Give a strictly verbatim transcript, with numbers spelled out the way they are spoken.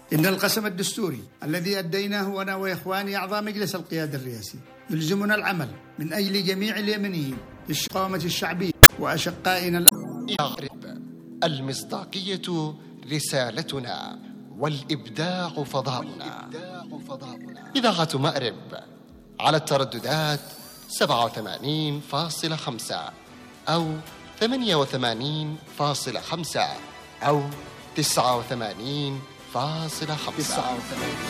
إن القسم الدستوري الذي أديناه أنا وإخواني أعضاء مجلس القيادة الرئاسي يلزمنا العمل من أجل جميع اليمنيين للقوامة الشعبية وأشقائنا. المصداقية رسالتنا والإبداع فضاؤنا. إذاعة مأرب على الترددات سبعة وثمانين فاصلة خمسة أو ثمانية وثمانين فاصلة خمسة أو تسعة وثمانين فاصلة خمسة.